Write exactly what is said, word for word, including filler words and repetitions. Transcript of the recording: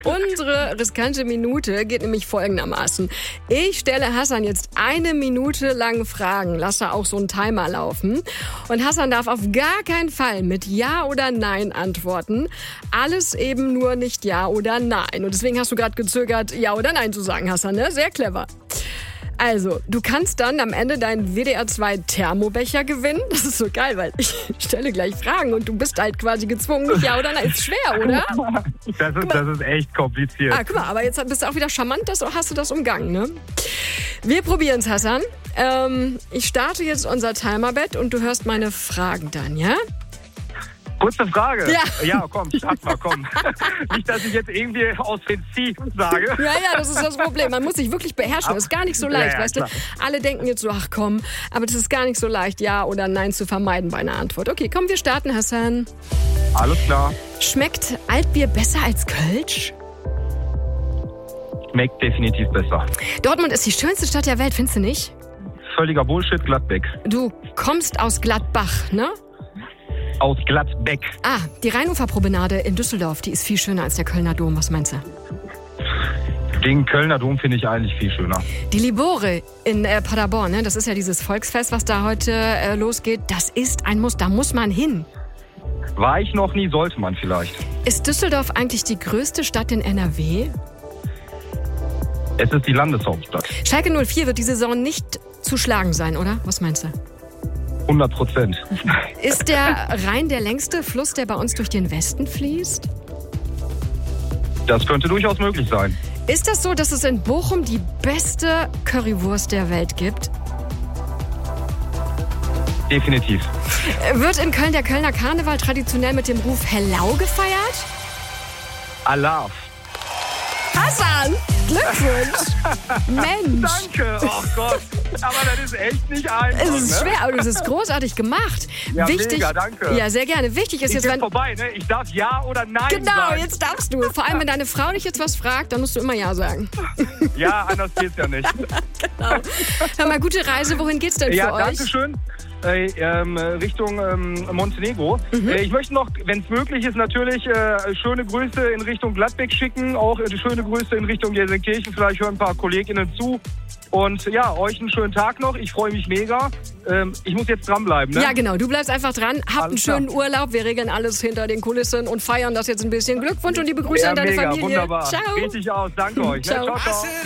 Unsere riskante Minute geht nämlich folgendermaßen. Ich stelle Hassan jetzt eine Minute lang Fragen, lasse auch so einen Timer laufen. Und Hassan darf auf gar keinen Fall mit Ja oder Nein antworten. Alles eben nur nicht Ja oder Nein. Und deswegen hast du gerade gezögert, Ja oder Nein zu sagen, Hassan, ne? Sehr clever. Also, du kannst dann am Ende deinen W D R zwei Thermobecher gewinnen. Das ist so geil, weil ich stelle gleich Fragen und du bist halt quasi gezwungen, nicht Ja oder Nein. Ist schwer, oder? Das ist, das ist echt kompliziert. Ah, guck mal, aber jetzt bist du auch wieder charmant, das hast du das umgangen, ne? Wir probieren es, Hassan. Ähm, ich starte jetzt unser Timerbett und du hörst meine Fragen dann, ja? Kurze Frage. Ja. Ja, komm, start mal, komm. Nicht, dass ich jetzt irgendwie aus den Zieh sage. Ja, ja, das ist das Problem. Man muss sich wirklich beherrschen. Das ist gar nicht so leicht, Ja, ja, weißt du? klar. Alle denken jetzt so, ach komm, aber das ist gar nicht so leicht, Ja oder Nein zu vermeiden bei einer Antwort. Okay, komm, wir starten, Hassan. Alles klar. Schmeckt Altbier besser als Kölsch? Schmeckt definitiv besser. Dortmund ist die schönste Stadt der Welt, findest du nicht? Völliger Bullshit, Gladbeck. Du kommst aus Gladbach, ne? Aus Gladbeck. Ah, die Rheinuferpromenade in Düsseldorf, die ist viel schöner als der Kölner Dom. Was meinst du? Den Kölner Dom finde ich eigentlich viel schöner. Die Libore in äh, Paderborn, ne? Das ist ja dieses Volksfest, was da heute äh, losgeht. Das ist ein Muss, da muss man hin. War ich noch nie, sollte man vielleicht. Ist Düsseldorf eigentlich die größte Stadt in N R W? Es ist die Landeshauptstadt. Schalke null vier wird die Saison nicht zu schlagen sein, oder? Was meinst du? hundert Prozent. Ist der Rhein der längste Fluss, der bei uns durch den Westen fließt? Das könnte durchaus möglich sein. Ist das so, dass es in Bochum die beste Currywurst der Welt gibt? Definitiv. Wird in Köln der Kölner Karneval traditionell mit dem Ruf Hellau gefeiert? Alaf. Hassan, Glückwunsch. Mensch. Danke. Oh Gott. Aber das ist echt nicht einfach. Es ist ne? schwer, aber das ist großartig gemacht. Ja, Wichtig, mega, danke. Ja, sehr gerne. Wichtig ist Ich jetzt, bin wenn... vorbei, ne? Ich darf Ja oder Nein Genau, sagen. jetzt darfst du. Vor allem, wenn deine Frau dich jetzt was fragt, dann musst du immer Ja sagen. Ja, anders geht's ja nicht. Genau. Hör mal, gute Reise. Wohin geht's denn Ja, für euch? danke schön. Äh, ähm, Richtung ähm, Montenegro. Mhm. Äh, ich möchte noch, wenn es möglich ist, natürlich äh, schöne Grüße in Richtung Gladbeck schicken. Auch äh, schöne Grüße in Richtung Gelsenkirchen. Vielleicht hören ein paar Kolleginnen zu. Und ja, euch einen schönen Tag noch. Ich freue mich mega. Ähm, ich muss jetzt dranbleiben, ne? Ja, genau. Du bleibst einfach dran. Hab einen Alles schönen klar. Urlaub. Wir regeln alles hinter den Kulissen und feiern das jetzt ein bisschen. Glückwunsch und liebe Grüße Ja, an deine mega, Familie. wunderbar. Ciao. Richtig aus. Danke euch. Ne? Ciao. Ciao, ciao.